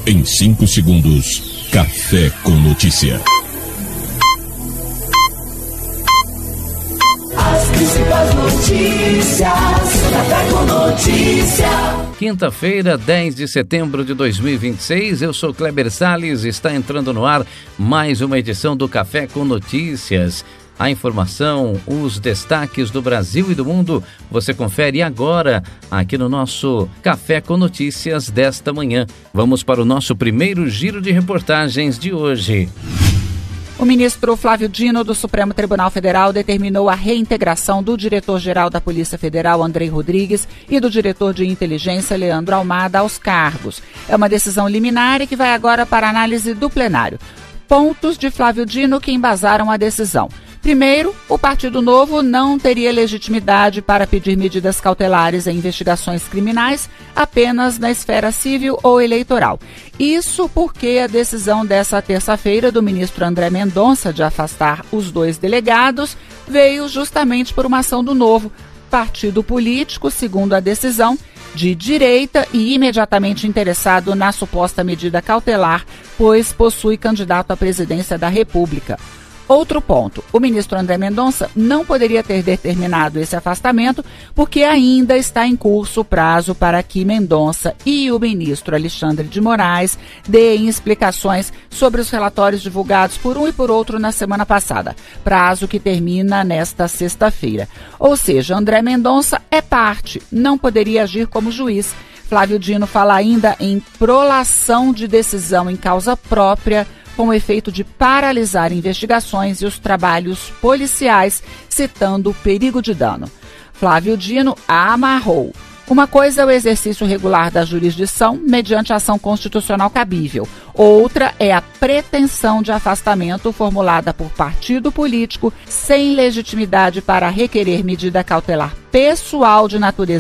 Em 5 segundos, Café com Notícia. As principais notícias, Café com Notícia. Quinta-feira, 10 de setembro de 2026, eu sou Kleber Salles, está entrando no ar mais uma edição do Café com Notícias. A informação, os destaques do Brasil e do mundo, você confere agora aqui no nosso Café com Notícias desta manhã. Vamos para o nosso primeiro giro de reportagens de hoje. O ministro Flávio Dino, do Supremo Tribunal Federal, determinou a reintegração do diretor-geral da Polícia Federal, Andrei Rodrigues, e do diretor de inteligência, Leandro Almada, aos cargos. É uma decisão liminar e que vai agora para análise do plenário. Pontos de Flávio Dino que embasaram a decisão. Primeiro, o Partido Novo não teria legitimidade para pedir medidas cautelares em investigações criminais apenas na esfera civil ou eleitoral. Isso porque a decisão dessa terça-feira do ministro André Mendonça de afastar os 2 delegados veio justamente por uma ação do Novo, partido político, segundo a decisão, de direita e imediatamente interessado na suposta medida cautelar, pois possui candidato à presidência da República. Outro ponto, o ministro André Mendonça não poderia ter determinado esse afastamento porque ainda está em curso o prazo para que Mendonça e o ministro Alexandre de Moraes deem explicações sobre os relatórios divulgados por um e por outro na semana passada, prazo que termina nesta sexta-feira. Ou seja, André Mendonça é parte, não poderia agir como juiz. Flávio Dino fala ainda em prolação de decisão em causa própria, com o efeito de paralisar investigações e os trabalhos policiais, citando o perigo de dano. Flávio Dino amarrou. Uma coisa é o exercício regular da jurisdição mediante ação constitucional cabível. Outra é a pretensão de afastamento formulada por partido político sem legitimidade para requerer medida cautelar pessoal de natureza